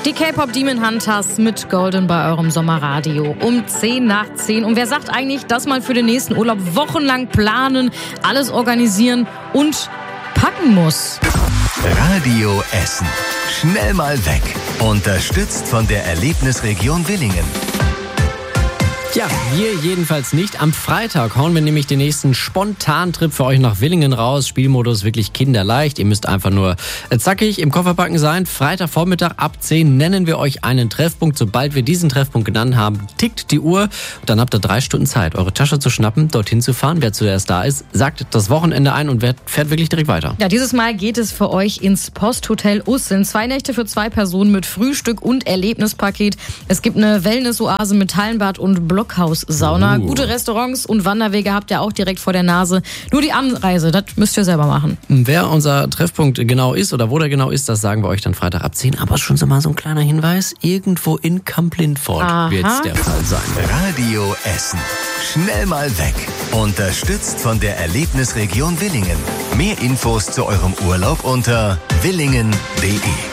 Die K-Pop Demon Hunters mit Golden bei eurem Sommerradio um 10 nach 10. Und wer sagt eigentlich, dass man für den nächsten Urlaub wochenlang planen, alles organisieren und packen muss? Radio Essen. Schnell mal weg. Unterstützt von der Erlebnisregion Willingen. Ja, wir jedenfalls nicht. Am Freitag hauen wir nämlich den nächsten Spontantrip für euch nach Willingen raus. Spielmodus wirklich kinderleicht. Ihr müsst einfach nur zackig im Kofferpacken sein. Freitagvormittag ab 10 nennen wir euch einen Treffpunkt. Sobald wir diesen Treffpunkt genannt haben, tickt die Uhr. Dann habt ihr 3 Stunden Zeit, eure Tasche zu schnappen, dorthin zu fahren. Wer zuerst da ist, sagt das Wochenende ein und fährt wirklich direkt weiter. Ja, dieses Mal geht es für euch ins Posthotel Usseln. 2 Nächte für 2 Personen mit Frühstück und Erlebnispaket. Es gibt eine Wellness-Oase mit Hallenbad und Blockhaus-Sauna. Gute Restaurants und Wanderwege habt ihr auch direkt vor der Nase. Nur die Anreise, das müsst ihr selber machen. Wer unser Treffpunkt genau ist oder wo der genau ist, das sagen wir euch dann Freitag ab 10. Aber schon so mal so ein kleiner Hinweis, irgendwo in Kamp-Lintfort wird es der Fall sein. Radio Essen. Schnell mal weg. Unterstützt von der Erlebnisregion Willingen. Mehr Infos zu eurem Urlaub unter willingen.de.